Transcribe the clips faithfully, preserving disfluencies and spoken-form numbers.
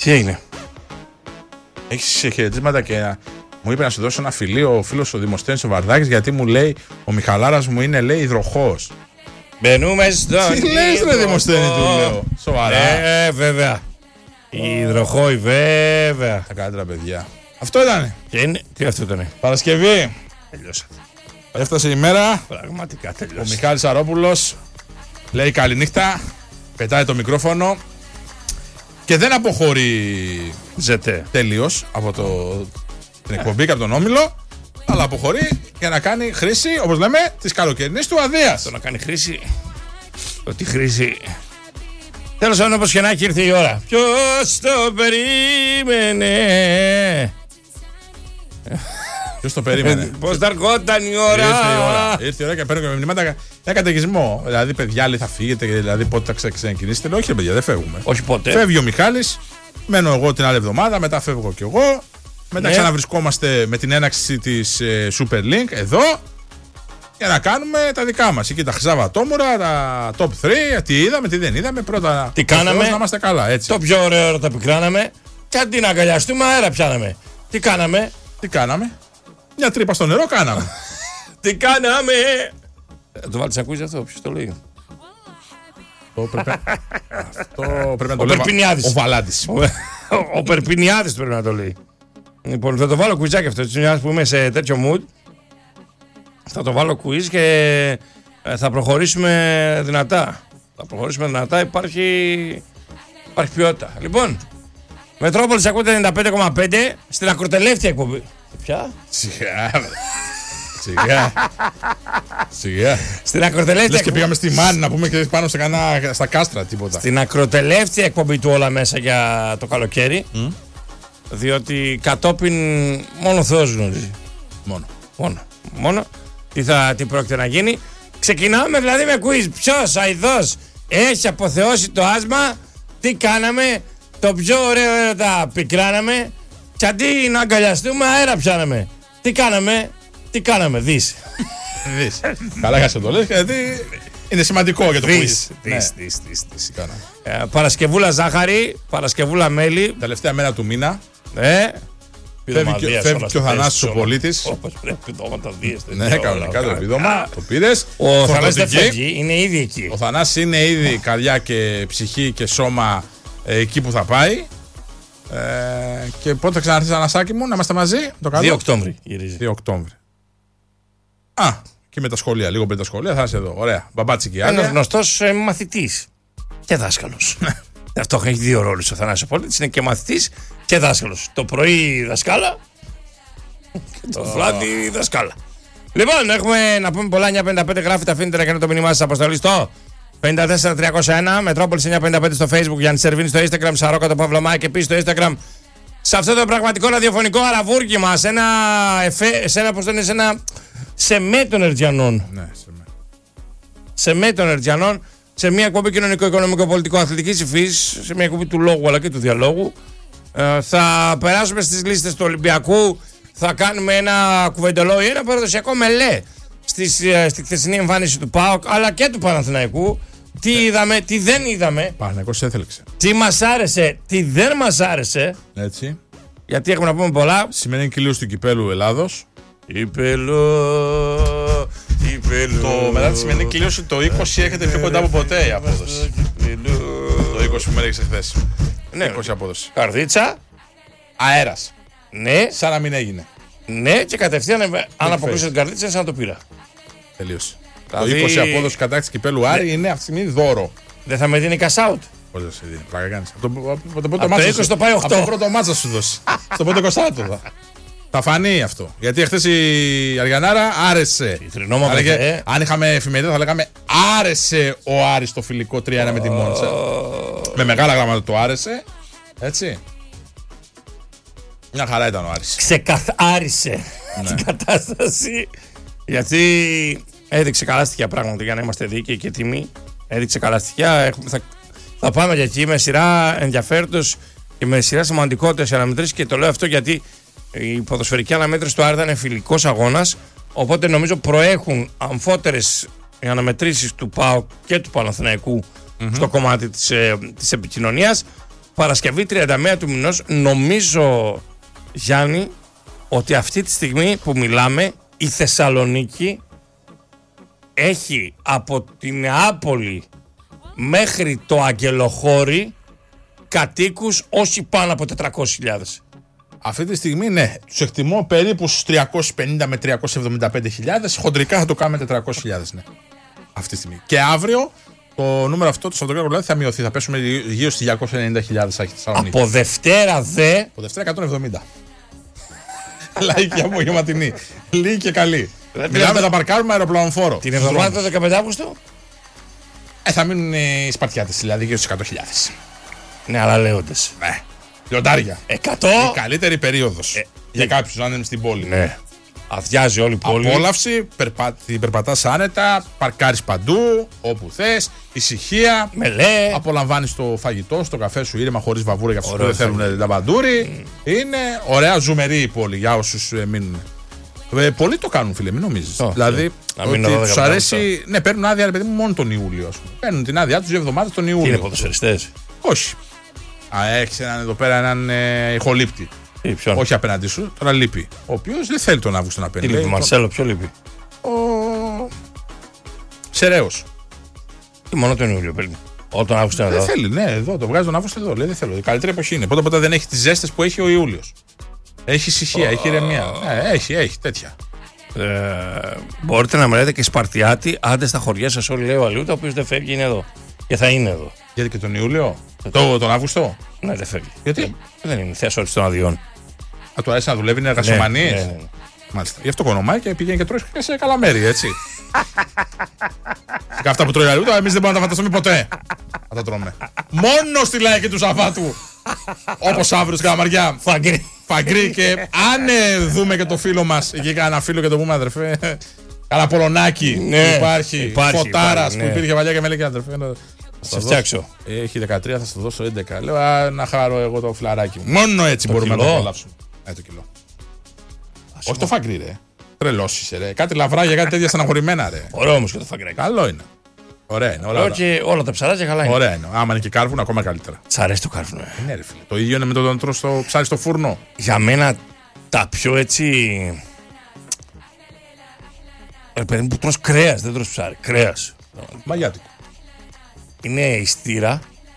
Τι έγινε? Έχεις χαιρετίσματα και μου είπε να σου δώσω ένα φιλί ο φίλος ο Δημοσθένης ο Βαρδάκης, γιατί μου λέει ο Μιχαλάρας μου είναι, λέει, υδροχός. Μπαίνουμε στον. Τι λες ρε Δημοσθένη, του λέω. Σοβαρά. Ε, βέβαια. Η υδροχόη, βέβαια. Τα καλύτερα παιδιά. Αυτό ήτανε. Και είναι. Τι αυτό ήτανε? Παρασκευή. Τελειώσατε. Έφτασε η μέρα. Πραγματικά Ο τελειώσατε. Μιχάλης Αρόπουλος λέει καληνύχτα. Πετάει το μικρόφωνο. Και δεν αποχωρεί Ζετέ. τελείως από το, την εκπομπή και από τον Όμιλο, αλλά αποχωρεί για να κάνει χρήση, όπως λέμε, της καλοκαιρινής του αδείας. Το να κάνει χρήση. Ότι χρήση. Τέλος πάντων, όπως και να έχει, ήρθε η ώρα. Ποιος το περίμενε? Ποιος το περίμενε? Πώς θα αργόταν η ώρα? Ήρθε η ώρα. Ήρθε η ώρα και παίρνω και μηνύματα για καταιγισμό. Δηλαδή, παιδιά, άλλοι θα φύγετε, δηλαδή πότε θα ξε- ξεκινήσετε. Λέω, όχι, ρε παιδιά, δεν φεύγουμε. Όχι ποτέ. Φεύγει ο Μιχάλης, μένω εγώ την άλλη εβδομάδα, μετά φεύγω κι εγώ. Μετά Ναι. ξαναβρισκόμαστε με την έναξη της ε, Super Link εδώ για να κάνουμε τα δικά μας. Εκεί τα χρυσά βατόμουρα, τα top τρία, τι είδαμε, τι δεν είδαμε. Πρώτα Τι κάναμε. να είμαστε καλά, έτσι. Το πιο ωραίο τα πικράναμε. Και αντί να αγκαλιαστούμε, αέρα πιάναμε. Τι κάναμε? Τι κάναμε? Μια τρύπα στο νερό κάναμε. Τι κάναμε? Ε, το βάλεις να ακούεις αυτό, ποιος το λέει? Αυτό πρέπει, αυτό πρέπει να το Ο λέει Περπινιάδης. ο Βαλάντης. Ο, ο Περπινιάδης πρέπει να το λέει. Λοιπόν, θα το βάλω κουιζάκι αυτό. Έτσι, μιας που είμαι σε τέτοιο mood, θα το βάλω quiz και ε, θα προχωρήσουμε δυνατά. Θα προχωρήσουμε δυνατά, υπάρχει, υπάρχει ποιότητα. Λοιπόν, Μετρόπολης ακούτε ενενήντα πέντε κόμμα πέντε στην ακροτελεύτια εκπομπή. Ποια? Σιγά. Σιγά. Σιγά. Στην ακροτελεύτια Λες και εκπομπή. πήγαμε στη Μάνη να πούμε και πάνω σε κανένα, στα κάστρα τίποτα. Στην ακροτελεύτια εκπομπή του όλα μέσα για το καλοκαίρι. Mm. Διότι κατόπιν μόνο ο Θεός γνωρίζει. Μόνο. Μόνο. Μόνο. Τι, θα, τι πρόκειται να γίνει. Ξεκινάμε δηλαδή με quiz. Ποιος αηδός έχει αποθεώσει το άσμα? Τι κάναμε? Το πιο ωραίο έρωτα πικράναμε. Και αντί να αγκαλιαστούμε, αέρα πιάναμε. Τι κάναμε? Τι κάναμε? Δεις. Δεις. Καλά είχα το λες, γιατί είναι σημαντικό για το Δεις. quiz. Δεις. Δεις. Δεις. Δεις. Κάναμε. Ε, Παρασκευούλα ζάχαρη. Παρασκευούλα μέλι. Τελευταία μέρα του μήνα. Ε, Φεύγει και, φεύγει και ο Θανάσης ο πολίτης. Όπως πρέπει επιδόματα δίες. Ναι, κανονικά το επίδομα. Το πήρες. Ο Θανάσης δεν Φορτωτική. φεύγει, είναι ήδη εκεί. Ο Θανάσης είναι ήδη καρδιά και ψυχή και σώμα ε, εκεί που θα πάει. Ε, και πότε θα ξαναρθείς, Ανασάκη μου, να είμαστε μαζί? Το καλό. δύο Οκτώβρη γυρίζει. δύο Οκτώβρη. Α, και με τα σχολεία, λίγο πριν τα σχολεία θα είσαι εδώ. Ωραία. Μπαμπάτσικη Ένας άδεια. γνωστός ε, μαθητής και δάσκαλος. Αυτό έχει δύο ρόλους ο Θανάσης ο Πολίτης, είναι και μαθητής και δάσκαλος. Το πρωί δασκάλα και το βράδυ δασκάλα. Λοιπόν, έχουμε να πούμε πολλά. εννιά πέντε πέντε γράφει, τα αφήνετε να κάνετε το μήνυμά σας αποστολή στο πέντε τέσσερα τριακόσια ένα, Μετρόπολης εννιά πέντε πέντε στο Facebook, Γιάννη Σερβίνη στο Instagram, Σαρόκα το Παυλαμά και επίσης στο Instagram. Σε αυτό το πραγματικό ραδιοφωνικό αραβούρκι σε ένα, εφέ, σε ένα, πώς το είναι, σε ένα σεμέ των Ερτζιανών. Ναι, σε μέ. Σεμέ των Ερτζιανών, σε μια εκπομπή κοινωνικό-οικονομικό-πολιτικό-αθλητικής υφής, σε μια εκπομπή του λόγου αλλά και του διαλόγου. Ε, θα περάσουμε στις λίστες του Ολυμπιακού, θα κάνουμε ένα κουβεντολόι, ένα παραδοσιακό μελέ στις, ε, στη χθεσινή εμφάνιση του ΠΑΟΚ αλλά και του Παναθηναϊκού. Τι είδαμε, τι δεν είδαμε, Παναγικός έθελξε. τι μας άρεσε, τι δεν μας άρεσε. Έτσι. Γιατί έχουμε να πούμε πολλά. Σημαίνει κυλίος του κυπέλου Ελλάδος. Υπελό, υπελό. Το μετά τη σημερινή κλήρωση το είκοσι έρχεται πιο κοντά από ποτέ η απόδοση. Το είκοσι που με έδειξε χθες. Ναι, είκοσι απόδοση. καρδίτσα. Αέρας. Ναι, Σαν να μην έγινε. ναι, και κατευθείαν ε, αν αποκλείσω την καρδίτσα είναι σαν να το πήρα. Τελείωσε. Δηλαδή- Το είκοσι απόδοση κατάκτηση κυπέλου Άρη είναι αυτή τη στιγμή δώρο. Δεν θα με δίνει cash out. Πώς δεν σε δίνει, πλάκα κάνεις. Από το, από το πρώτο Από το μάτσα είκοσι σου- το πάει οκτώ. Από το πρώτο μάτσα σου δώσει. Στο πρώτο εικοσάρτο θα. Θα φανεί αυτό. Γιατί χθες η Αριανάρα άρεσε. Τρινόμα Θα λέγε- βέβαια. Αν είχαμε εφημερίδα θα λέγαμε άρεσε ο Άρης στο φιλικό τρία ένα με τη Μόντσα. Με μεγάλα γράμματα το άρεσε. Έτσι. Μια χαρά ήταν ο Άρης. Ξεκαθάρισε την κατάσταση. Γιατί έδειξε καλά στοιχεία πράγματι για να είμαστε δίκαιοι και τιμή. Έδειξε καλά στοιχεία. Έχουμε, θα, θα πάμε για εκεί με σειρά ενδιαφέροντος και με σειρά σημαντικότητας αναμετρήσεις. Και το λέω αυτό γιατί η ποδοσφαιρική αναμέτρηση του Άρη ήταν φιλικός αγώνας. Οπότε νομίζω προέχουν αμφότερες οι αναμετρήσεις του ΠΑΟΚ και του Παναθηναϊκού mm-hmm. στο κομμάτι της, ε, της επικοινωνίας. Παρασκευή τριάντα μία του μηνός. Νομίζω, Γιάννη, ότι αυτή τη στιγμή που μιλάμε η Θεσσαλονίκη έχει από την Νεάπολη μέχρι το Αγγελοχώρι κατοίκους όχι πάνω από τετρακόσιες χιλιάδες. Αυτή τη στιγμή, ναι, τους εκτιμώ περίπου στους τριακόσιες πενήντα με τριακόσιες εβδομήντα πέντε χιλιάδες. Χοντρικά θα το κάνουμε τετρακόσιες χιλιάδες, ναι. Αυτή τη στιγμή. Και αύριο το νούμερο αυτό, το Σαββατοκύριακο δηλαδή, θα μειωθεί. Θα πέσουμε γύρω στις διακόσιες ενενήντα χιλιάδες. Από Δευτέρα δε. Από Δευτέρα εκατόν εβδομήντα. Λαϊκή απογευματινή. Λίγη και καλή. Μιλάμε, θα παρκάρουμε αεροπλανοφόρο. Την εβδομάδα του δεκαπέντε Αυγούστου. Ε, θα μείνουν οι Σπαρτιάτες, δηλαδή γύρω στις εκατό χιλιάδες. Ναι, αλλά λέοντες. Ναι. Λιοντάρια. εκατό. Η καλύτερη περίοδος Ε, για ε, κάποιους να είναι στην πόλη. Ναι. Αδειάζει όλη η πόλη. Απόλαυση, περπα... την περπατάς άνετα, παρκάρεις παντού, όπου θες, ησυχία. Μελέ. Απολαμβάνεις το φαγητό, στο καφέ σου ήρεμα, χωρίς βαβούρα για αυτούς που Ωραίο δεν θέλουν λαμπαντούρι. Mm. Είναι ωραία ζουμερή η πόλη για όσους ε, μείνουν. Ε, πολλοί το κάνουν, φίλε, μην νομίζεις. Oh, δηλαδή, yeah. ότι τους αρέσει. Ναι, παίρνουν άδεια, ρε παιδί μου, μόνο τον Ιούλιο. Ας πούμε. Παίρνουν την άδειά τους δύο εβδομάδες τον Ιούλιο. Τι είναι ποδοσφαιριστές? Όχι. Α, έχεις έναν εδώ πέρα έναν ε, ηχολήπτη. Τι, ποιον? Όχι απέναντί σου, τώρα λείπει. Ο οποίος δεν θέλει τον Αύγουστο να παίρνει. Τι λείπει, Μαρσέλο, ποιο λείπει? Ο Σεραίος. Τι μόνο τον Ιούλιο παίρνει? Όλο τον Αύγουστο είναι Δεν εδώ. θέλει, ναι, εδώ το βγάζει τον Αύγουστο εδώ. Λέει δεν θέλω. Η καλύτερη εποχή είναι. Πρώτα απ' όλα δεν έχει τις ζέστες που έχει ο Ιούλιος. Έχει ησυχία, έχει ηρεμία. Ναι, έχει, έχει τέτοια. Ε, μπορείτε να με λέτε και Σπαρτιάτη, άντε στα χωριά σας όλοι, λέει ο Αλιούτα, ο οποίος δεν φεύγει, είναι εδώ. Και θα είναι εδώ. Γιατί και τον Ιούλιο, το, τον Αύγουστο. Ναι, δεν φεύγει. Γιατί? Δεν, δεν είναι θέση των αδειών. Α, του αρέσει να δουλεύει, είναι εργασιομανίες. Ναι, ναι, ναι. Μάλιστα. Γι' αυτό κονομάει και πηγαίνει και τρώει και σε καλά μέρη, έτσι. Και αυτά που τρώει ο Αλιούτα, εμείς δεν μπορούμε να τα φανταστούμε ποτέ. Θα τα τρώμε. Μόνο στη λαϊκή του Σαββάτου. Όπως αύριο στην Καλαμαριά. Φαγκρί. Φαγκρί και αν ε, δούμε και το φίλο μας, εκεί κανένα φίλο και το πούμε αδερφέ. Καλά Πολωνάκι Ναι, υπάρχει, υπάρχει, Φωτάρας υπάρχει, ναι. που υπήρχε παλιά και με έλεγε αδερφέ. Να σε φτιάξω. Έχει δεκατρία, θα σου δώσω έντεκα. Λέω α, να χαρώ εγώ το φλαράκι μου. Μόνο έτσι Το μπορούμε κιλό. να το απολαύσουμε. Ε, το κιλό. Όχι το φαγκρί, ρε. Τρελός είσαι, ρε. Κάτι λαβράγια, κάτι τέτοια στεναχωρημένα, ρε. Ωραίο όμως και το φαγκράκι. Καλό είναι. Ωραία είναι. Όλα, Ωραίο όλα. και όλα τα ψαράκια καλά είναι. Ωραία είναι. Άμα είναι και κάρβουνο, ακόμα καλύτερα. Σ' αρέσει το κάρβουνο. ε. Ναι, ρε φίλε. Το ίδιο είναι με το να τρως το ψάρι στο φούρνο. Για μένα τα πιο έτσι. Ρε παιδί μου που τρως κρέας, δεν τρως ψάρι. Κρέας. Μαγιάτικο. Είναι η στήρα.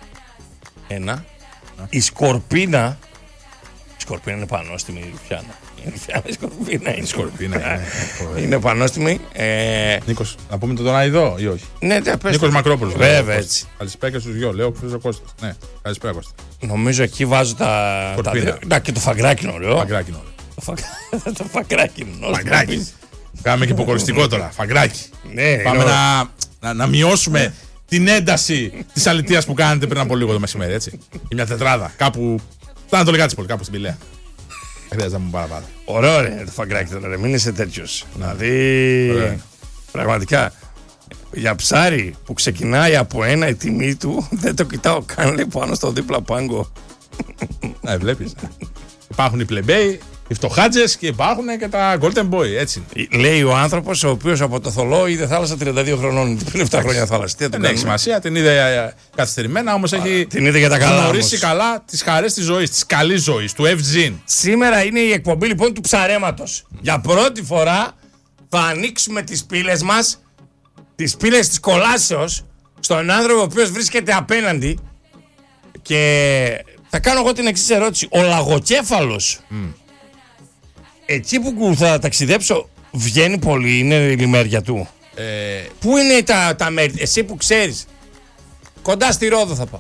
Ένα. Η σκορπίνα. Η σκορπίνα είναι πανόστιμη η Ρουφιάνα. Η Ρουφιάνα η σκορπίνα είναι. Η σκορπίνα είναι. Είναι πανόστιμη. Ε, Νίκος, να πούμε τον Αϊδό ή όχι. ναι, ναι, πες Νίκος το. Μακρόπουλος. Βέβαια έτσι. Καλησπέρα και στους δυο. Λέω ο Κώστας. Ναι, καλησπέρα Κώστα. Νομίζω εκεί βάζω τα. τα Σκορπίνα. δύο. Να, και το φαγκράκι είναι ωραίο. Φαγκράκι είναι. Το, φαγ... το φαγκράκι είναι ωραίο. Φαγκράκι. Κάνουμε και υποκοριστικό τώρα. Φαγκράκι. Ναι, Πάμε είναι να, να, να μειώσουμε την ένταση της αλητείας που κάνετε πριν από λίγο το μεσημέρι, έτσι. Και μια τετράδα. Κάπου. Στα Ανατολικά της πόλης, κάπου στην Πηλαία. Δεν χρειάζεται να μου παραπάνω. ωραίο ρε το φαγκράκι τώρα, ρε. Μην είσαι τέτοιος. Δηλαδή. Ωραία. Πραγματικά. Για ψάρι που ξεκινάει από ένα η τιμή του, δεν το κοιτάω καν, λέει, πάνω στο δίπλα πάγκο. Ναι, βλέπεις. Υπάρχουν οι πλεμπέοι, οι φτωχάτζες και υπάρχουν και τα golden boy, έτσι. Λέει ο άνθρωπος ο οποίος από το Θολό είδε θάλασσα τριάντα δύο χρονών. Πριν επτά χρόνια θάλασσα. Τι θα του Δεν έχει κάνουμε? σημασία, την είδε ε, καθυστερημένα, όμως έχει Την είδε για τα καλά. γνωρίσει όμως. καλά τις χαρές της ζωής, της καλής ζωής, του Ευζήν. Σήμερα είναι η εκπομπή λοιπόν του ψαρέματος. Για πρώτη φορά θα ανοίξουμε τις πύλες μας, τις πύλες της κολάσεως, στον άνθρωπο ο οποίος βρίσκεται απέναντι και θα κάνω εγώ την εξής ερώτηση. Ο λαγοκέφαλος, mm. εκεί που θα ταξιδέψω, βγαίνει πολύ, είναι η λιμέρια του. Ε, Πού είναι τα, τα μέρη, εσύ που ξέρεις? Κοντά στη Ρόδο θα πάω.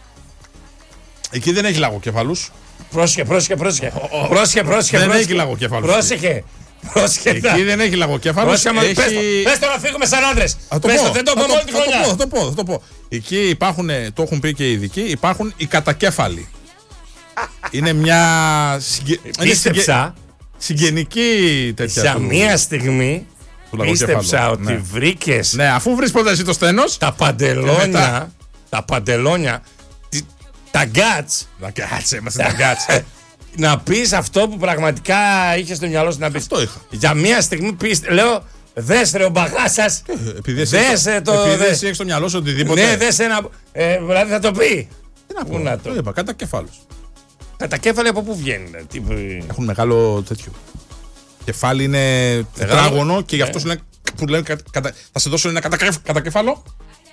εκεί δεν έχει λαγοκέφαλους. Πρόσεχε, πρόσεχε, πρόσεχε. Πρόσεχε, πρόσεχε. Δεν πρόσεχε. έχει λαγοκέφαλους. Πρόσεχε. Πρόσεχε. Εκεί δεν έχει λαγοκέφαλους. Πρόσεχε, μα έχει... πες το. Πες το να φύγουμε σαν άντρες. Θα το Πες πω, το, δεν το θα πούμε όλη τη θα το χρονιά. πω, θα το πω, θα το πω. Εκεί υπάρχουν, το έχουν πει και οι ειδικοί, υπάρχουν οι κατακέφαλοι. Είναι μια συγκε... Πίστεψα, συγγενική τέτοια για του- μία στιγμή, του λαγοκεφάλου. πίστεψα ότι Ναι. βρήκες Ναι, αφού βρεις πρώτα εσύ το στένος. τα Και παντελόνια, μετά. τα παντελόνια, τι- τα γκάτς, Να κάτσε, είμαστε τα κάτσε. να πεις αυτό που πραγματικά είχες στο μυαλό σου να πεις. Αυτό είχα. Για μία στιγμή πεις, λέω, δες ρε ο μπαγάσας. Επειδή εσύ Δες, έχεις το- ε, το- επειδή δε- εσύ έχεις στο μυαλό σου οτιδήποτε. Ναι, δες ένα, ε, δηλαδή θα το πει. Τι να πω, Πού να το. το είπα, κατακέφαλος. Κατακέφαλοι από πού βγαίνει. Τι... Έχουν μεγάλο τέτοιο. Κεφάλι είναι τετράγωνο και γι' αυτό σου λένε, που λένε κατα, θα σε δώσω ένα κατακεφ, κατακέφαλο.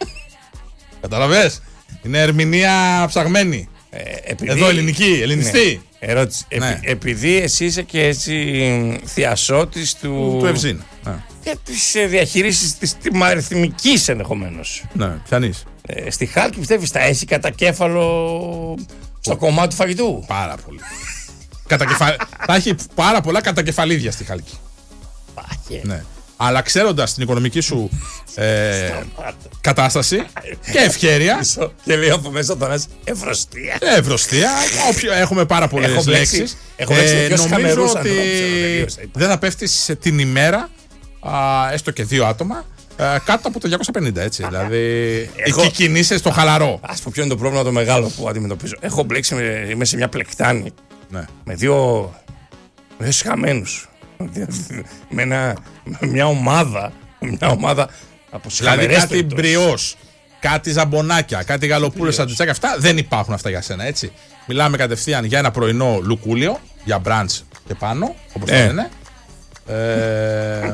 Καταλαβες. Είναι ερμηνεία ψαγμένη. Ε, επειδή... Εδώ ελληνική, ελληνιστή. Ναι. Ερώτηση. Ναι. Επει, επειδή εσύ είσαι και έτσι θειασότης του. Του Ευζήν. Ναι. Και τη διαχείριση τη τιμαριθμική ενδεχομένως. Ναι, πιανείς. Ε, στη Χάλκη πιστεύεις θα έχει κατακέφαλο στο κομμάτι του φαγητού? Πάρα πολύ. Κατακεφα... θα έχει πάρα πολλά κατακεφαλίδια στη Χάλκη. Πάχε. Ναι. Αλλά ξέροντας την οικονομική σου ε, κατάσταση και ευχέρεια. Και λέει από μέσα τώρα ευρωστία. Ευρωστία. Έχουμε πάρα πολλές λέξεις. Έχω λέξει ε, νομίζω ότι ανθρώπους, δεν θα πέφτεις την ημέρα, α, έστω και δύο άτομα, α, κάτω από το διακόσια πενήντα, έτσι. Δηλαδή, έχω... εκεί κινείσαι στο χαλαρό. Ας πω ποιο είναι το πρόβλημα το μεγάλο που αντιμετωπίζω. Έχω μπλέξει, με, είμαι σε μια πλεκτάνη, ναι. με δύο, δύο σχαμένους. με, ένα, με μια ομάδα, μια ομάδα από δηλαδή κάτι μπριός, κάτι ζαμπονάκια, κάτι γαλοπούλες, σαντουιτσάκια, αυτά δεν υπάρχουν αυτά για σένα, έτσι. Μιλάμε κατευθείαν για ένα πρωινό λουκούλιο, για μπραντς και πάνω, όπως ε. λένε. Ε,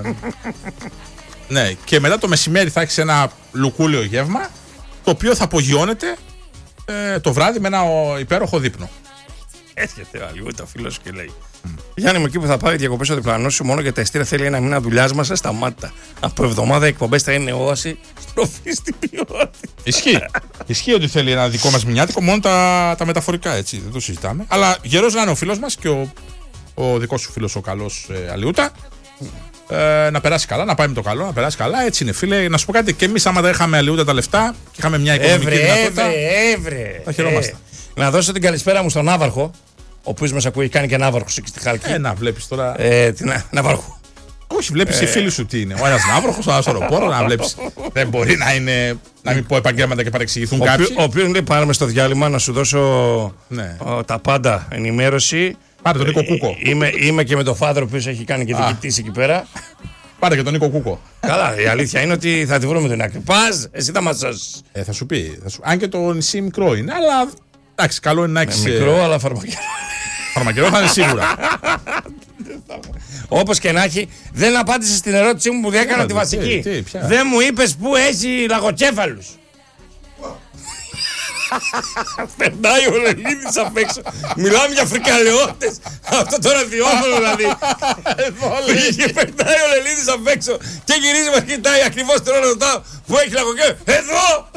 ναι, και μετά το μεσημέρι θα έχεις ένα λουκούλιο γεύμα, το οποίο θα απογειώνεται ε, το βράδυ με ένα ο, υπέροχο δείπνο. Έρχεται λίγο το φίλο και λέει: mm. Γιάννη, μου εκεί που θα πάρει διακοπές ο διπλανός σου, μόνο για τα εστία θέλει ένα μήνα δουλειά μας, σταμάτα. Από εβδομάδα οι εκπομπές θα είναι όαση, στροφή στην ποιότητα. Ισχύει. Ισχύει ότι θέλει ένα δικό μας μηνιάτικο, μόνο τα, τα μεταφορικά, έτσι. Δεν το συζητάμε. Αλλά γερός να είναι ο φίλος μας και ο, ο δικός σου φίλος ο καλός ε, Αλιούτα. Ε, να περάσει καλά, να πάει με το καλό, να περάσει καλά. Έτσι είναι, φίλε. Να σου πω κάτι, και εμείς άμα δεν είχαμε Αλιούτα τα λεφτά και είχαμε μια οικονομική έβρε, δυνατότητα. Έβρε, έβρε. Θα χαιρόμαστε. Ε. Να δώσω την καλησπέρα μου στον Ναύαρχο, ο οποίος μας ακούει, κάνει και Ναύαρχος εκεί στη Χάλκη. Ε, να βλέπεις τώρα. Ε, την Ναύαρχο. Όχι, βλέπεις ε... οι φίλοι σου τι είναι. Ο ένας Ναύαρχος, ο άλλος αεροπόρο, να βλέπεις. Δεν μπορεί να είναι. Να μην πω επαγγέλματα και παρεξηγηθούν ο κάποιοι. Ο οποίος λέει: Πάρε με στο διάλειμμα να σου δώσω ναι. ο, τα πάντα ενημέρωση. Πάρε τον Νίκο Κούκο. Ε, είμαι, είμαι και με τον Φάδρο, ο οποίος έχει κάνει και διοικητής εκεί πέρα. Πάρε και τον Νίκο Κούκο. Καλά, η αλήθεια είναι ότι θα τη βρούμε την άκρη. Πας, εσύ θα μας σώσεις. Ε, θα σου πει. Θα σου... Αν και το νησί μικρό είναι, αλλά. Εντάξει, καλό είναι να έχεις. Μικρό, αλλά φαρμακερό. Φαρμακερό θα είναι σίγουρα. Όπως και να έχει, δεν απάντησε στην ερώτησή μου που διέκανα τη βασική. Τι, τι, δεν μου είπες πού έχει λαγοκέφαλους. Περνάει ο Λελίδης απ' έξω. Μιλάμε για φρικαλαιότητες. Αυτό το ραδιόφωνο δηλαδή. Και περνάει ο Λελίδης απ' έξω και γυρίζει μας κοιτάει ακριβώς την ώρα που έχει λαγοκέφαλους. Εδώ!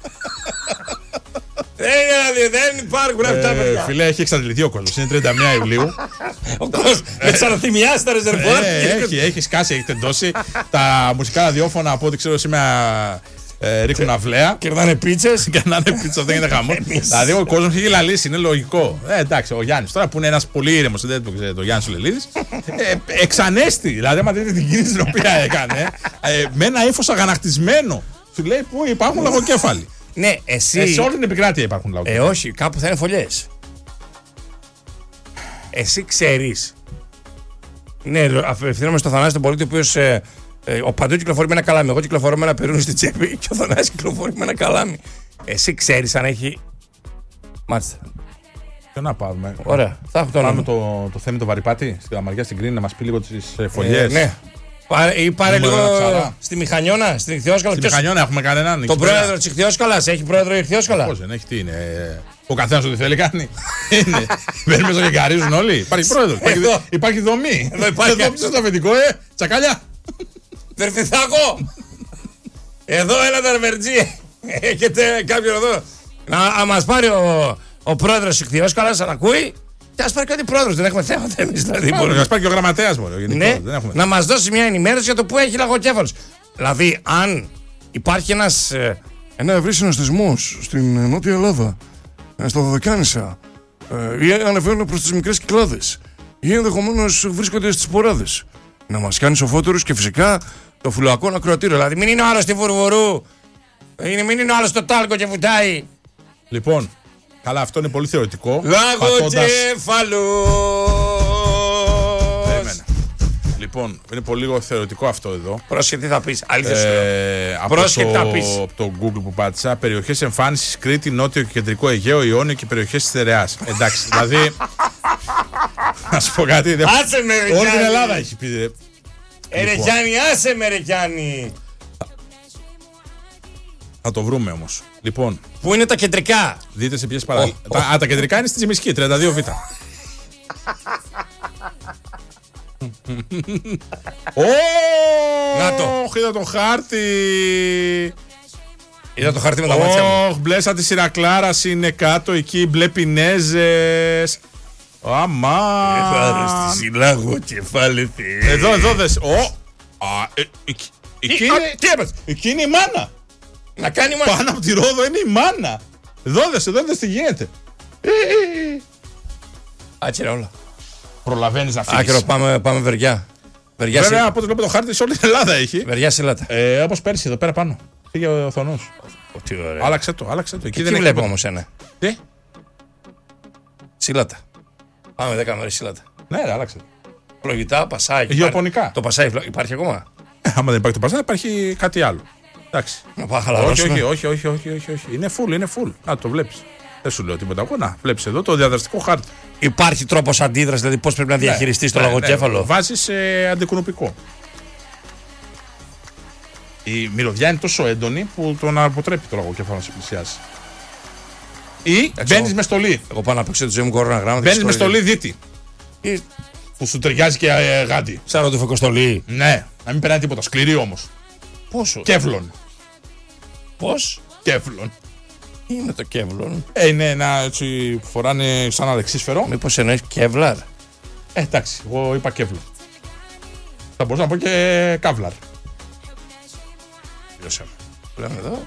Δεν υπάρχουν αυτά, παιδιά. Φίλε, έχει εξαντληθεί ο κόσμος. Είναι τριάντα μία Ιουλίου. Ο κόσμος με τις αναθυμιάσεις στα ρεζερβουάρ. Έχει, έχει σκάσει, έχει τεντώσει. Τα μουσικά ραδιόφωνα από ό,τι ξέρω σήμερα ρίχνουν αυλαία. Κερνάνε πίτσες. Κερνάνε πίτσες, δεν είναι χαμό. Δηλαδή ο κόσμος έχει λαλήσει, είναι λογικό. Εντάξει, ο Γιάννης τώρα που είναι ένας πολύ ήρεμος, δεν το ξέρετε, ο Γιάννης ο Λελίδης. Εξανέστη. Δηλαδή, άμα δείτε την κίνηση την οποία έκανε, με ένα ύφος αγανακτισμένο. Του λέει που υπάρχουν λαγοκέφαλοι. Ναι, εσύ. Ε, σε όλη την επικράτεια υπάρχουν λαγοκέφαλοι. Ε, όχι, κάπου θα είναι φωλιές. Εσύ ξέρεις. Ναι, απευθύνομαι στο Θανάση τον πολίτη, ο οποίος ε, ε, ο παντού κυκλοφορεί με ένα καλάμι. Εγώ κυκλοφορώ με ένα περούνι στη τσέπη και ο Θανάσης κυκλοφορεί με ένα καλάμι. Εσύ ξέρεις αν έχει. Μάλιστα. Ποιο να πάρουμε. Ωραία, θα έχω το Πάμε το, το θέμα το βαρυπάτι στην Καλαμαριά στην Κρίνη να μας πει λίγο τις ε, φωλιές. Ε, ναι. Πάρε, ή πάρε λίγο στη Μηχανιώνα, στην Ιχθυόσκαλα. Στη Μηχανιώνα έχουμε κανέναν. Τον πρόεδρο της Ιχθυόσκαλας. Έχει πρόεδρο Ιχθυόσκαλα. Πώς δεν έχει, τι είναι. Ο καθένας ό,τι θέλει κάνει. Είναι. Μπαίνουν μέσα και γκαρίζουν όλοι. Υπάρχει πρόεδρο. Υπάρχει δομή. Εδώ υπάρχει. Εδώ πίσω στο αφεντικό, ε. Τσακαλιά. Βερφιθάκο. Εδώ ένα ταρβερτζή. Έχετε κάποιον εδώ. Να μας πάρει ο πρόεδρος της Ιχθυόσκαλας, αν ακούει. Και ας πάρει κάτι πρόεδρος, δεν έχουμε θέματα εμείς δηλαδή. Ας πάρει και ο γραμματέας μόνο. Ναι, να μας δώσει μια ενημέρωση για το που έχει λαγοκέφαλος. Δηλαδή, αν υπάρχει ένας, ένα ευρύς συναισθισμός στην Νότια Ελλάδα, στα Δωδεκάνησα, ή ανεβαίνουν προς τις μικρές Κυκλάδες, ή ενδεχομένως βρίσκονται στις Ποράδες, να μας κάνει σοφότερους και φυσικά το φουλακό ακροατήριο. Δηλαδή, μην είναι ο άλλος στη Βουρβουρού, μην είναι ο άλλος στο Τάλκο και βουτάει. Λοιπόν. Καλά, αυτό είναι πολύ θεωρητικό. Λαγοκέφαλο. Περίμενα. Λοιπόν. Λοιπόν, είναι πολύ λίγο θεωρητικό αυτό εδώ. Πρόσεχε τι θα πεις. Αλήθεια σου Ε, λέω. από, Πρόσεχε τι θα το, πεις. από το Google που πάτησα, περιοχές εμφάνισης Κρήτη, Νότιο και Κεντρικό Αιγαίο, Ιόνιο και περιοχές της Στερεάς. Εντάξει, δηλαδή. Να σου πω κάτι. δεν- Άσε με, ρε Όλη την Γιάννη. Ελλάδα έχει πει. ρε. Ε, ρε Λοιπόν. Γιάννη, άσε με, ρε Γιάννη. Θα το βρούμε όμως. Λοιπόν, Πού είναι τα κεντρικά. δείτε σε ποιες παραλίες. Τα, α, τα κεντρικά είναι στη Τζιμισκή, τριάντα δύο Β. Ω, Να το. είδα το χάρτη. Είδα το χαρτί με τα μάτια μου. Ωχ, μπλε σαν τη Σιρακλάρας είναι κάτω εκεί, μπλε πινέζες. Αμά. Ευχαριστή, συλλάγω κεφάλι θεέ. Εδώ, εδώ δες. Ω, α, ε, εκεί- εκεί α, είναι- τι έπαθες? εκεί είναι η μάνα. Να κάνει μα. Πάνω από τη Ρόδο είναι η μάνα. Εδώ δες, εδώ δες τι γίνεται. Άκυρα όλα. Προλαβαίνεις να φύγεις. Άκυρο, πάμε, πάμε βεριά. Βεριά, Βέβαια, συ... από ό,τι βλέπω το χάρτη σε όλη την Ελλάδα έχει. βεριά σύλλατα. Ε, όπως πέρσι, εδώ πέρα πάνω. Πήγε ο Θονός. Ω, τι ωραία. Άλλαξε το, άλλαξε το. Εκεί Τι δεν έχει βλέπω τίποτα. όμως ένα. Τι? Σύλλατα. Πάμε δέκα μέρες σύλλατα. Ναι, ρε, άλλαξε το. Φλογητά, Πασάι. Γεωπονικά. Το Πασάι φλο- υπάρχει ακόμα. Ε, άμα δεν υπάρχει το παζάρι, υπάρχει κάτι άλλο. Εντάξει. Να πάω Όχι, χαλαρώσουμε. όχι, όχι, όχι, όχι, όχι, όχι. Είναι full, είναι full. Να το βλέπεις. Δεν σου λέω τίποτα εγώ. Να βλέπεις εδώ το διαδραστικό χάρτη. Υπάρχει τρόπος αντίδρασης, δηλαδή πώς πρέπει να διαχειριστείς το Ναι, λογοκέφαλο. ναι, βάζεις ε, αντικουνουπικό. Η μυρωδιά είναι τόσο έντονη που τον αποτρέπει το λογοκέφαλο να σε πλησιάσει. Ή μπαίνεις εγώ- με στολή. Εγώ πάω να παίξω τη ζωή μου κορώνα γράμματα. Μπαίνεις με στολή δίτη. Ή Που σου ταιριάζει και ε, γάντι. σαν ροδοφεκοστολή. Ναι, να μην περνάει τίποτα. Σκληρή όμως. Πόσο. Κεύλον. Πώς Κεύλον. είναι το κεύλον. Ε, είναι ένα έτσι που φοράνε σαν αλεξίσφαιρο. Μήπως εννοείς κεύλαρ. Ε, εντάξει, εγώ είπα κεύλον. Θα μπορούσα να πω και καύλαρ. Τελειώσαμε. Πλέον εδώ.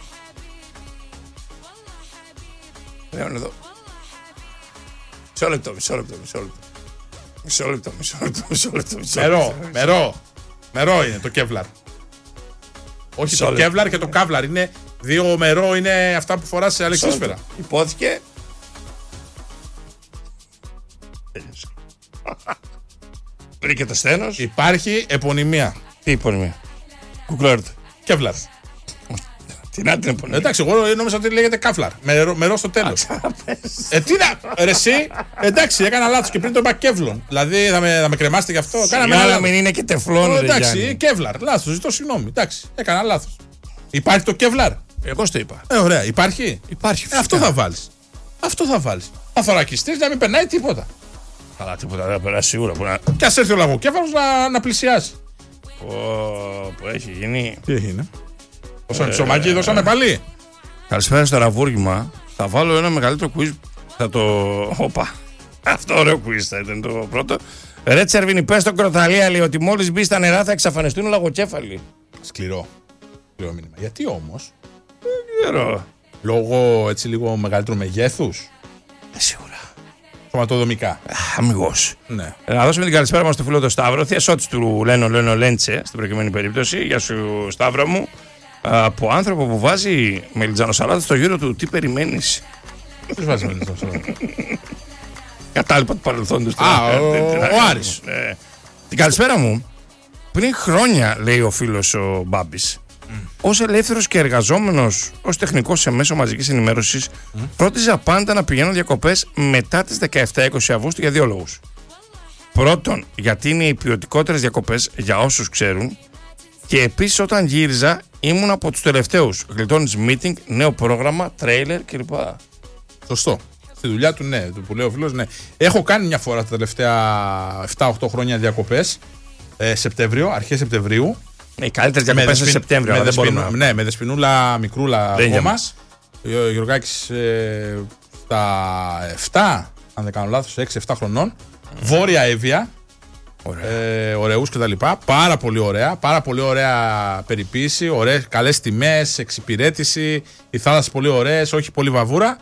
Πλέον εδώ. Μισό λεπτό, μισό λεπτό, μισό λεπτό. Μισό λεπτό, μισό λεπτό, μισό λεπτό. μισό Μερό, λεπτό. μερό. Μερό είναι το κεύλαρ. Όχι Μισό το λεπτό. κεύλαρ και το καύλαρ. Είναι δύο μερό, είναι αυτά που φοράς σε Μισό αλεξίσφαιρα. λεπτό. Υπόθηκε. Τέλειωσε. Βρήκε το στένος. Υπάρχει επωνυμία. Τι υπόνομη. Google Earth. Κεύλαρ. Την άλλη την επωνυμία. Εντάξει, εγώ νόμιζα ότι λέγεται καύλαρ. Μερό, μερό στο τέλος. Ε, τι να. Ρε, εσύ, εντάξει, έκανα λάθος και πριν το είπα κεύλον. Δηλαδή θα με, θα με κρεμάσετε γι' αυτό. Κάναμε ένα Σιγά να λάθος. μην είναι και τεφλόν, ρε Εντάξει, Γιάννη. κεύλαρ. Λάθος, ζητώ συγγνώμη. Εντάξει, έκανα λάθος. Υπάρχει το κεύλαρ. Εγώ στο είπα. Ε, ωραία, υπάρχει. Υπάρχει Ε, αυτό θα βάλεις. Αυτό θα βάλεις. Θα θωρακιστείς να μην περνάει τίποτα. Καλά, τίποτα δεν θα περάσει σίγουρα. Που να... Και ας έρθει ο λαγοκέφαλος να, να πλησιάσει. Πω, που έχει γίνει. Τι έγινε. Δώσαμε ψωμάκι, δώσαμε πάλι. Καλησπέρα στο ραβούργημα. Θα βάλω ένα μεγαλύτερο quiz. Θα το. Όπα. Αυτό ωραίο quiz θα ήταν το πρώτο. Ρε Τσερβίνη, πες στον Κροταλία λέει ότι μόλις μπει στα νερά θα εξαφανιστούν οι λαγοκέφαλοι. Σκληρό. Σκληρό μήνυμα. Γιατί όμως, Ξέρω. λόγω έτσι λίγο μεγαλύτερου μεγέθους, Ε, σίγουρα. σωματοδομικά. Αμυγός. Ναι. Ε, Να δώσουμε την καλησπέρα μας στο φίλο του Σταύρο. Θεία του Λένο Λένο Λέντσε στην προκειμένη περίπτωση. Γεια σου, Σταύρο μου. Από άνθρωπο που βάζει μελιτζανοσαλάτα στο γύρο του, τι περιμένεις. Ποιος βάζει με αυτό. Κατάλοιπα του παρελθόντος. Α, ο- ο Άρης. Ε, Την καλησπέρα μου. Πριν χρόνια, λέει ο φίλος ο Μπάμπης, ως ελεύθερος και εργαζόμενος ως τεχνικός σε μέσο μαζικής ενημέρωσης, φρόντιζα πάντα να πηγαίνω διακοπές μετά τις δεκαεπτά είκοσι Αυγούστου για δύο λόγους. Πρώτον, γιατί είναι οι ποιοτικότερες διακοπές για όσους ξέρουν, και επίσης όταν γύριζα ήμουν από τους τελευταίους. Γλιτώνεις meeting, νέο πρόγραμμα, τρέιλερ κλπ. Σωστό. Στη δουλειά του, ναι, του που λέει ο φίλος, ναι. Έχω κάνει μια φορά τα τελευταία επτά οχτώ χρόνια διακοπές. Ε, Σεπτέμβριο, αρχές Σεπτεμβρίου. Ναι, οι καλύτερες διακοπές είναι δεσπιν- Σεπτέμβριο, αλλά με δεν μπορούμε. δεσπινού- Ναι, με δεσπινούλα μικρούλα Δεν ακόμα. για Ο Γιωργάκης ε, στα επτά, αν δεν κάνω λάθος, έξι επτά χρονών. Βόρεια Εύβοια. Ωραία. Ε, ωραίους και τα λοιπά. Πάρα πολύ ωραία. Πάρα πολύ ωραία περιποίηση. Ωραίες, καλές τιμές, εξυπηρέτηση. Οι θάλασσες πολύ ωραίες, όχι πολύ βαβούρα.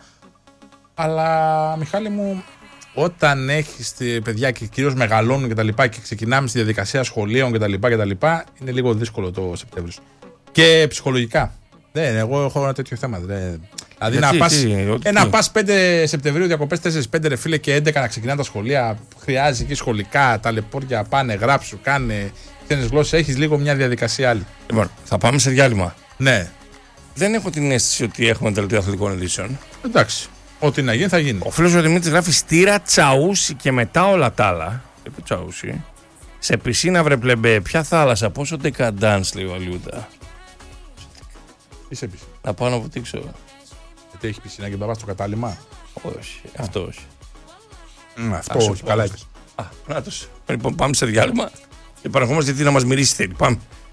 Αλλά Μιχάλη μου, όταν έχεις τη- παιδιά και κυρίως μεγαλώνουν και τα λοιπά και ξεκινάμε στη διαδικασία σχολείων και τα λοιπά και τα λοιπά, είναι λίγο δύσκολο το Σεπτέμβριο. Και ψυχολογικά. Δεν, εγώ έχω ένα τέτοιο θέμα. Δεν. Δηλαδή Γιατί, να πας, τι, ε, ότι να τι? πας πέντε Σεπτεμβρίου διακοπές, τέσσερα πέντε ρε φίλε και έντεκα να ξεκινάνε τα σχολεία. Χρειάζεται εκεί σχολικά, ταλαιπώρια, πάνε, γράψου, κάνε. ξένες γλώσσες έχεις λίγο μια διαδικασία άλλη. Λοιπόν, θα πάμε σε διάλειμμα. Ναι. Δεν έχω την αίσθηση ότι έχουμε δελτίο αθλητικών ειδήσεων. Εντάξει. Ό,τι να γίνει θα γίνει. Ο φίλος ο Δημήτρης γράφει στήρα Τσαούσι και μετά όλα τα άλλα. Είπε Τσαούσι. Σε πισίνα βρε πλεμπέ, ποια θάλασσα, πόσο ντεκαντάνς λέει ο Αλιούτα. Είσαι πισίνα. Να πάω να βουτήξω. Γιατί έχει πισίνα και να πας στο κατάλημα. Όχι, αυτό όχι. Mm, αυτό όχι, καλά είπες. Α, νάτος. Λοιπόν, πάμε σε διάλειμμα και παραχόμαστε γιατί να μας μυρίσει θέλει. Πάμε.